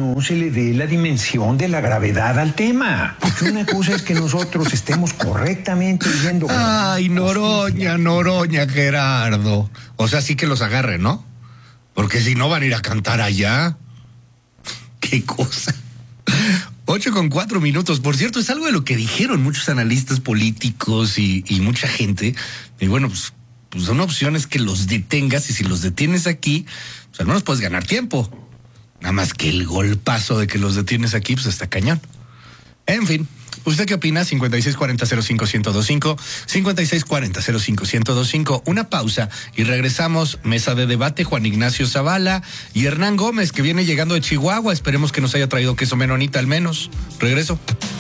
no se le dé la dimensión de la gravedad al tema. Porque una cosa es que nosotros estemos correctamente yendo... Ay, Noroña, Gerardo. O sea, sí que los agarre, ¿no? Porque si no van a ir a cantar allá. Qué cosa. 8:04. Por cierto, es algo de lo que dijeron muchos analistas políticos y mucha gente. Y bueno, pues una opción es que los detengas, y si los detienes aquí, pues al menos puedes ganar tiempo. Nada más que el golpazo de que los detienes aquí, pues está cañón. En fin, ¿usted qué opina? 5640-05-1025, 5640-05-1025. Una pausa y regresamos. Mesa de debate, Juan Ignacio Zavala y Hernán Gómez, que viene llegando de Chihuahua. Esperemos que nos haya traído queso menonita al menos. Regreso.